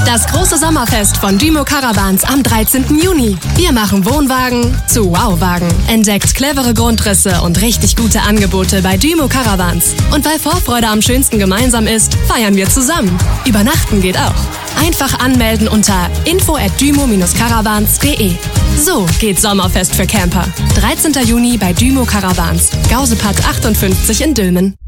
Das große Sommerfest von Dymo Caravans am 13. Juni. Wir machen Wohnwagen zu Wow-Wagen. Entdeckt clevere Grundrisse und richtig gute Angebote bei Dymo Caravans. Und weil Vorfreude am schönsten gemeinsam ist, feiern wir zusammen. Übernachten geht auch. Einfach anmelden unter info@dymo-caravans.de. So geht Sommerfest für Camper. 13. Juni bei Dymo Caravans. Gausepath 58 in Dülmen.